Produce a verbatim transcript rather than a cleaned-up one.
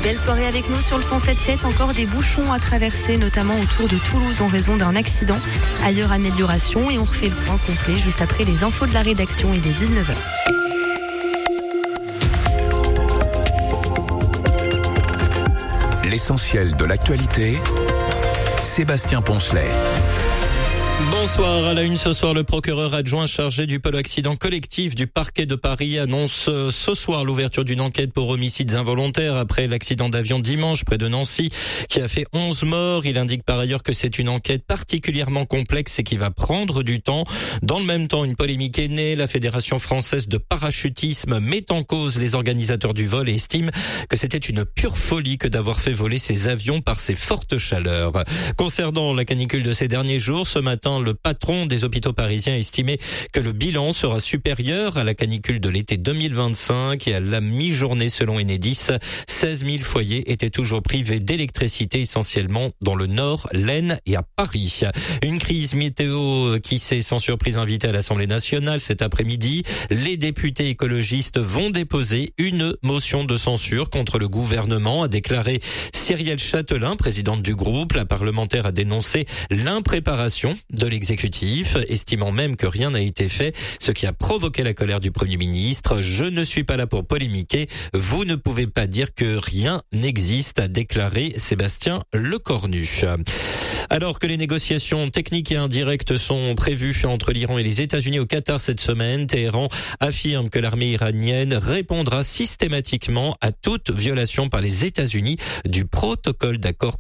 Belle soirée avec nous sur le cent sept sept. Encore des bouchons à traverser, notamment autour de Toulouse en raison d'un accident. Ailleurs, amélioration. Et on refait le point complet juste après les infos de la rédaction. Il est dix-neuf heures. L'essentiel de l'actualité, Sébastien Poncelet. Bonsoir. À la une ce soir, le procureur adjoint chargé du pôle accident collectif du parquet de Paris annonce ce soir l'ouverture d'une enquête pour homicides involontaires après l'accident d'avion dimanche près de Nancy qui a fait onze morts. Il indique par ailleurs que c'est une enquête particulièrement complexe et qui va prendre du temps. Dans le même temps, une polémique est née. La Fédération française de parachutisme met en cause les organisateurs du vol et estime que c'était une pure folie que d'avoir fait voler ces avions par ces fortes chaleurs. Concernant la canicule de ces derniers jours, ce matin, le patron des hôpitaux parisiens estimait que le bilan sera supérieur à la canicule de l'été deux mille vingt-cinq et à la mi-journée selon Enedis. seize mille foyers étaient toujours privés d'électricité essentiellement dans le Nord, l'Aisne et à Paris. Une crise météo qui s'est sans surprise invitée à l'Assemblée nationale cet après-midi. Les députés écologistes vont déposer une motion de censure contre le gouvernement, a déclaré Cyrielle Châtelain, présidente du groupe. La parlementaire a dénoncé l'impréparation de l'exécutif, estimant même que rien n'a été fait, ce qui a provoqué la colère du Premier ministre. Je ne suis pas là pour polémiquer. Vous ne pouvez pas dire que rien n'existe, a déclaré Sébastien Lecornu. Alors que les négociations techniques et indirectes sont prévues entre l'Iran et les États-Unis au Qatar cette semaine, Téhéran affirme que l'armée iranienne répondra systématiquement à toute violation par les États-Unis du protocole d'accord